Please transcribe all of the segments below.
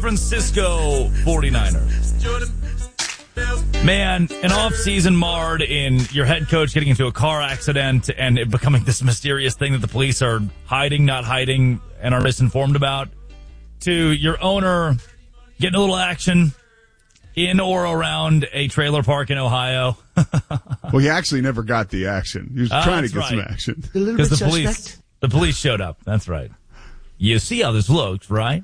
Francisco 49ers. Man, an off-season marred in your head coach getting into a car accident and it becoming this mysterious thing that the police are hiding, not hiding, and are misinformed about, to your owner getting a little action in or around a trailer park in Ohio. Well, he actually never got the action. He was trying to get some action. Because the police showed up. That's right. You see how this looks, right?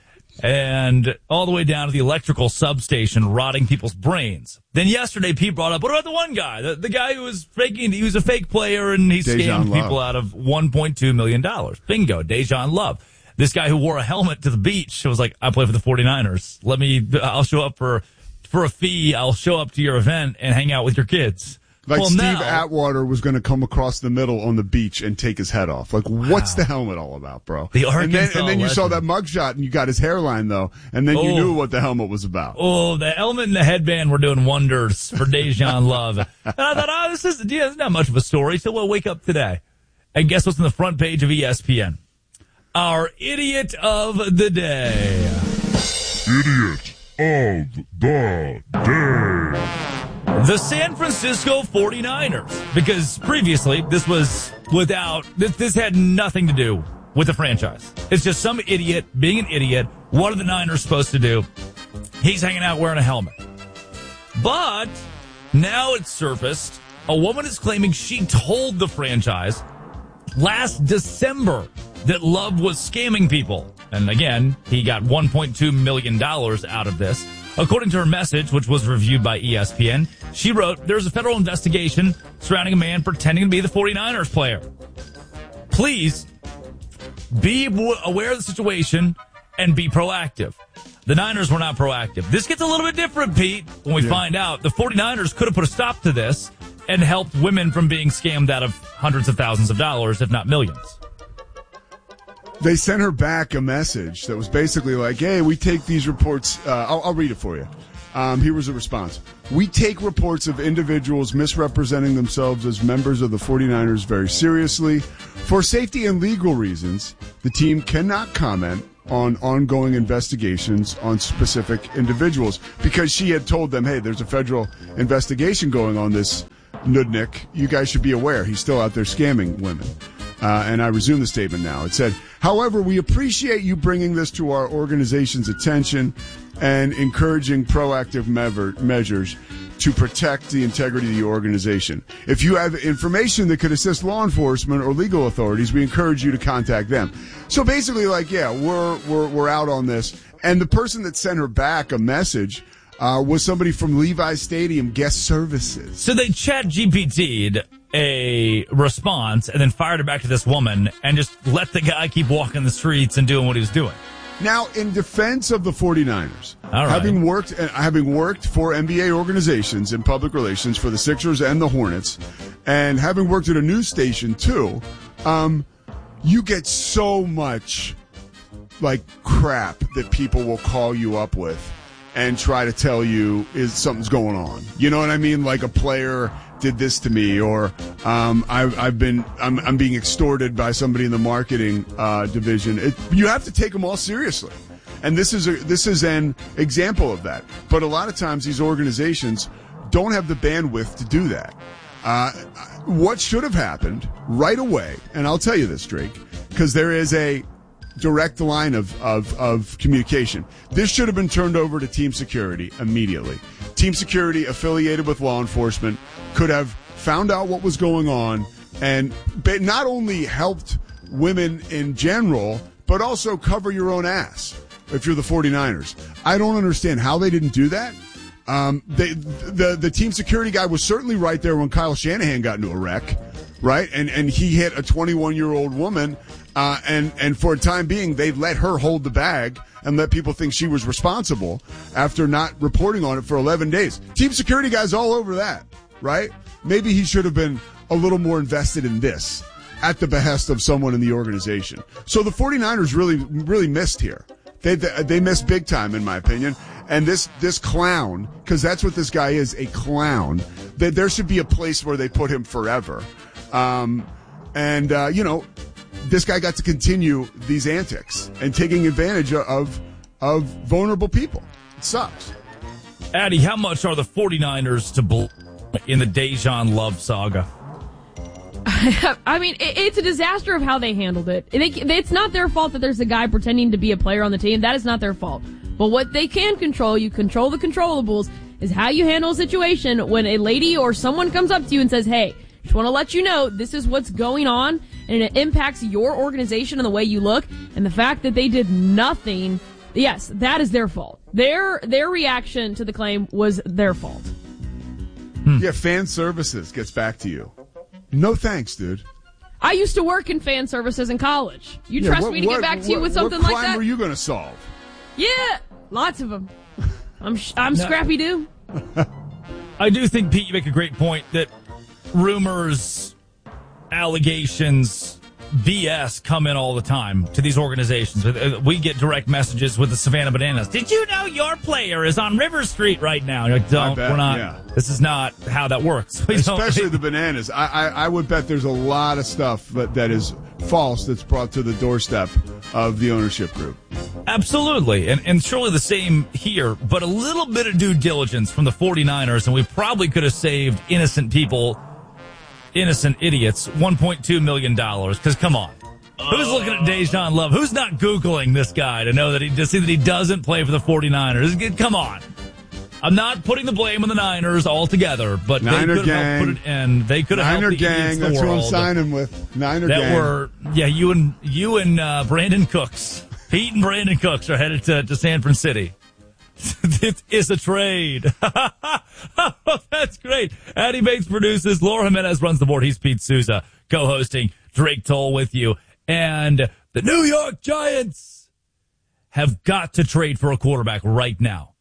And all the way down to the electrical substation rotting people's brains. Then yesterday, Pete brought up, what about the one guy? The guy who was faking, he was a fake player and he scammed people out of $1.2 million. Bingo, Dejan Love. This guy who wore a helmet to the beach was like, I play for the 49ers. I'll show up for a fee. I'll show up to your event and hang out with your kids. Like Steve Atwater was going to come across the middle on the beach and take his head off. Like, what's the helmet all about, bro? The Arkansas and then you saw that mugshot and you got his hairline, though, and then you knew what the helmet was about. Oh, the helmet and the headband were doing wonders for Dejan Love. And I thought, this is not much of a story, so we'll wake up today. And guess what's on the front page of ESPN? Our idiot of the day. Idiot of the day. The San Francisco 49ers. Because previously, this had nothing to do with the franchise. It's just some idiot being an idiot. What are the Niners supposed to do? He's hanging out wearing a helmet. But now it's surfaced. A woman is claiming she told the franchise last December that Love was scamming people. And again, he got $1.2 million out of this. According to her message, which was reviewed by ESPN, she wrote, there's a federal investigation surrounding a man pretending to be the 49ers player. Please be aware of the situation and be proactive. The Niners were not proactive. This gets a little bit different, Pete, when we find out the 49ers could have put a stop to this and helped women from being scammed out of hundreds of thousands of dollars, if not millions. They sent her back a message that was basically like, hey, we take these reports. I'll read it for you. Here was a response. We take reports of individuals misrepresenting themselves as members of the 49ers very seriously. For safety and legal reasons, the team cannot comment on ongoing investigations on specific individuals because she had told them, hey, there's a federal investigation going on this Nudnik. You guys should be aware. He's still out there scamming women. And I resume the statement now. It said, however, we appreciate you bringing this to our organization's attention and encouraging proactive measures to protect the integrity of the organization. If you have information that could assist law enforcement or legal authorities, we encourage you to contact them. So basically, like, yeah, we're out on this. And the person that sent her back a message was somebody from Levi's Stadium Guest Services. So they chat GPT'd a response and then fired it back to this woman and just let the guy keep walking the streets and doing what he was doing. Now, in defense of the 49ers, all right, having worked for NBA organizations in public relations for the Sixers and the Hornets, and having worked at a news station too, you get so much like crap that people will call you up with and try to tell you is something's going on. You know what I mean? Like a player did this to me, or I'm being extorted by somebody in the marketing division. You have to take them all seriously, and this is an example of that. But a lot of times these organizations don't have the bandwidth to do that. What should have happened right away, and I'll tell you this, Drake, because there is a direct line of communication. This should have been turned over to Team Security immediately. Team Security affiliated with law enforcement could have found out what was going on and not only helped women in general, but also cover your own ass if you're the 49ers. I don't understand how they didn't do that. The Team Security guy was certainly right there when Kyle Shanahan got into a wreck, right? And he hit a 21-year-old woman. And for a time being, they let her hold the bag and let people think she was responsible after not reporting on it for 11 days. Team Security guy's all over that, right? Maybe he should have been a little more invested in this at the behest of someone in the organization. So the 49ers really missed here. They missed big time, in my opinion. And this clown, because that's what this guy is, a clown, that there should be a place where they put him forever. This guy got to continue these antics and taking advantage of of vulnerable people. It sucks. Addy, how much are the 49ers to blame in the Dejan Love saga? I mean, it's a disaster of how they handled it. It's not their fault that there's a guy pretending to be a player on the team. That is not their fault. But what they can control, you control the controllables, is how you handle a situation when a lady or someone comes up to you and says, hey, just want to let you know this is what's going on, and it impacts your organization and the way you look. And the fact that they did nothing, yes, that is their fault. Their reaction to the claim was their fault. Yeah, fan services gets back to you. No thanks, dude. I used to work in fan services in college. You trust me to get back to you with something like that? What crime were you going to solve? Yeah, lots of them. I'm Scrappy Doo. I do think, Pete, you make a great point that rumors, allegations, BS come in all the time to these organizations. We get direct messages with the Savannah Bananas. Did you know your player is on River Street right now? You're like, we're not. Yeah. This is not how that works. Especially the Bananas. I would bet there's a lot of stuff that is false that's brought to the doorstep of the ownership group. Absolutely. And surely the same here, but a little bit of due diligence from the 49ers, and we probably could have saved innocent people, innocent idiots, $1.2 million. Because come on, who's looking at Dejan Love? Who's not Googling this guy to know to see that he doesn't play for the 49ers? Come on. I'm not putting the blame on the Niners altogether, but Niner they could have helped put it in. They could have helped the gang. That's who I'm signing with. Niner that gang. You and Brandon Cooks. Pete and Brandon Cooks are headed to San Francisco. It is a trade. That's great. Addy Bates produces. Laura Jimenez runs the board. He's Pete Souza, co-hosting Drake Toll with you. And the New York Giants have got to trade for a quarterback right now.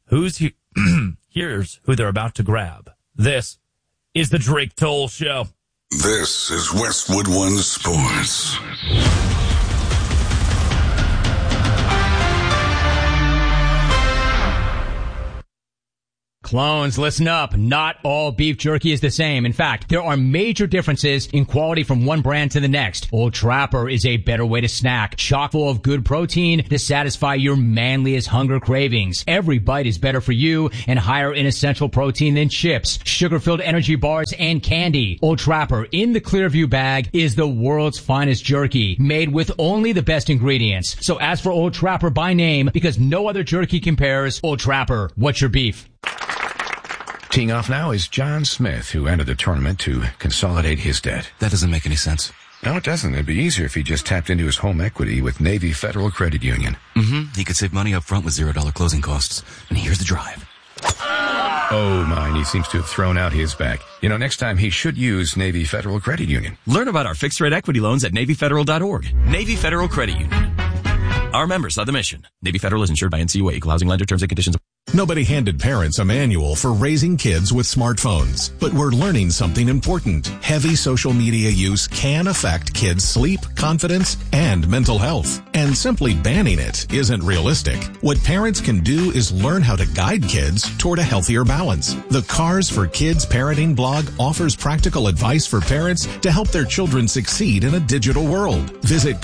Here's who they're about to grab. This is the Drake Toll Show. This is Westwood One Sports. Clones, listen up. Not all beef jerky is the same. In fact, there are major differences in quality from one brand to the next. Old Trapper is a better way to snack, chock full of good protein to satisfy your manliest hunger cravings. Every bite is better for you and higher in essential protein than chips, sugar-filled energy bars, and candy. Old Trapper in the Clearview bag is the world's finest jerky, made with only the best ingredients. So ask for Old Trapper by name because no other jerky compares. Old Trapper, what's your beef? Teeing off now is John Smith, who entered the tournament to consolidate his debt. That doesn't make any sense. No, it doesn't. It'd be easier if he just tapped into his home equity with Navy Federal Credit Union. He could save money up front with $0 closing costs. And here's the drive. Oh, mine. He seems to have thrown out his back. You know, next time he should use Navy Federal Credit Union. Learn about our fixed-rate equity loans at NavyFederal.org. Navy Federal Credit Union. Our members are the mission. Navy Federal is insured by NCUA. Equal housing lender. Terms and conditions. Nobody handed parents a manual for raising kids with smartphones, but we're learning something important. Heavy social media use can affect kids' sleep, confidence, and mental health. And simply banning it isn't realistic. What parents can do is learn how to guide kids toward a healthier balance. The Cars for Kids parenting blog offers practical advice for parents to help their children succeed in a digital world. Visit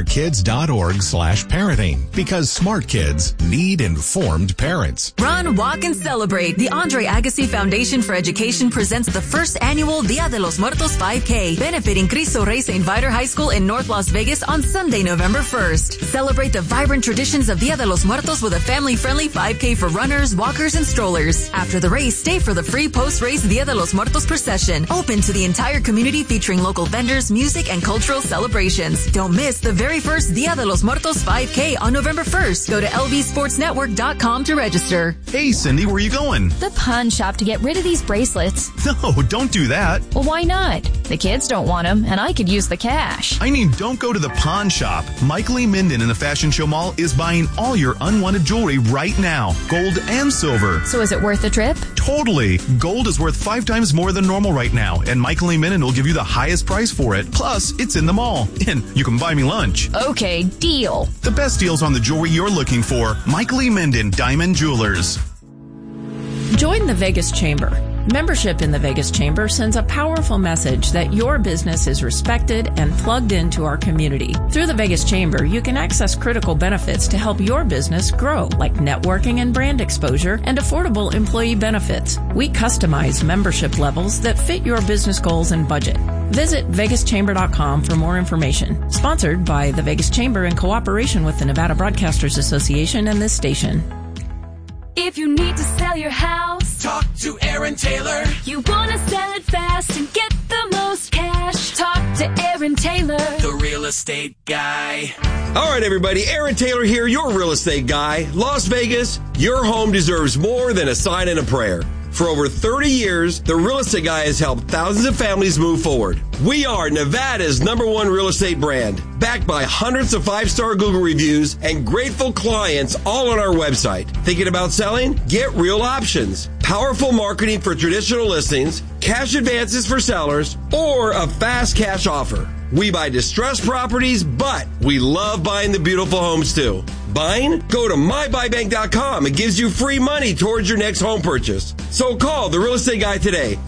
carsforkids.org/parenting because smart kids need informed parents. Run, walk, and celebrate. The Andre Agassi Foundation for Education presents the first annual Dia de los Muertos 5K, benefiting Cristo Rey St. Viator High School in North Las Vegas on Sunday, November 1st. Celebrate the vibrant traditions of Dia de los Muertos with a family-friendly 5K for runners, walkers, and strollers. After the race, stay for the free post-race Dia de los Muertos procession, open to the entire community featuring local vendors, music, and cultural celebrations. Don't miss the very first Dia de los Muertos 5K on November 1st. Go to lvsportsnetwork.com to register. Hey, Cindy, where are you going? The pawn shop to get rid of these bracelets. No, don't do that. Well, why not? The kids don't want them, and I could use the cash. I mean, don't go to the pawn shop. Michael E. Minden in the Fashion Show Mall is buying all your unwanted jewelry right now, gold and silver. So is it worth the trip? Totally. Gold is worth 5 times more than normal right now, and Michael E. Minden will give you the highest price for it. Plus, it's in the mall, and you can buy me lunch. Okay, deal. The best deals on the jewelry you're looking for. Michael E. Minden, Diamond Jewelers. Join the Vegas Chamber. Membership in the Vegas Chamber sends a powerful message that your business is respected and plugged into our community. Through the Vegas Chamber, you can access critical benefits to help your business grow, like networking and brand exposure and affordable employee benefits. We customize membership levels that fit your business goals and budget. Visit vegaschamber.com for more information. Sponsored by the Vegas Chamber in cooperation with the Nevada Broadcasters Association and this station. If you need to sell your house, talk to Aaron Taylor. You want to sell it fast and get the most cash, talk to Aaron Taylor, the real estate guy. All right, everybody, Aaron Taylor here, your real estate guy. Las Vegas, your home deserves more than a sign and a prayer. For over 30 years, the Real Estate Guy has helped thousands of families move forward. We are Nevada's #1 real estate brand, backed by hundreds of 5-star Google reviews and grateful clients all on our website. Thinking about selling? Get real options. Powerful marketing for traditional listings, cash advances for sellers, or a fast cash offer. We buy distressed properties, but we love buying the beautiful homes too. Buying? Go to mybuybank.com. It gives you free money towards your next home purchase. So call the Real Estate Guy today.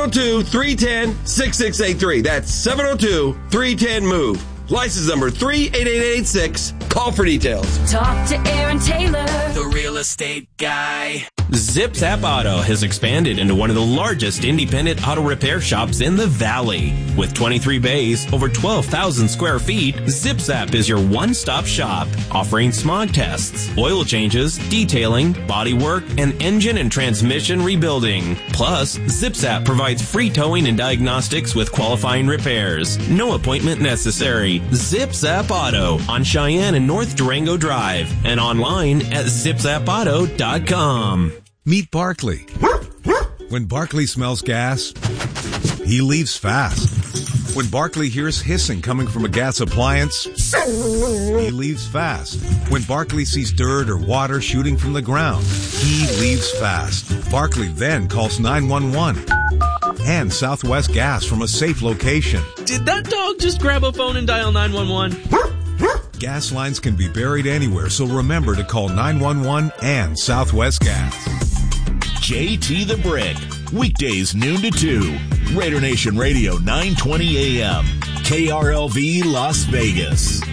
702-310-6683. That's 702-310-MOVE. License number 38886. Call for details. talk to Aaron Taylor, the real estate guy. Zip Zap Auto has expanded into one of the largest independent auto repair shops in the Valley. With 23 bays, over 12,000 square feet, Zip Zap is your one-stop shop, offering smog tests, oil changes, detailing, body work, and engine and transmission rebuilding. Plus, Zip Zap provides free towing and diagnostics with qualifying repairs. No appointment necessary. Zip Zap Auto on Cheyenne and North Durango Drive and online at zipzapauto.com. Meet Barkley. When Barkley smells gas, he leaves fast. When Barkley hears hissing coming from a gas appliance, he leaves fast. When Barkley sees dirt or water shooting from the ground, he leaves fast. Barkley then calls 911 and Southwest Gas from a safe location. Did that dog just grab a phone and dial 911? Gas lines can be buried anywhere, so remember to call 911 and Southwest Gas. JT the Brick, weekdays noon to 2. Raider Nation Radio 920 AM. KRLV Las Vegas.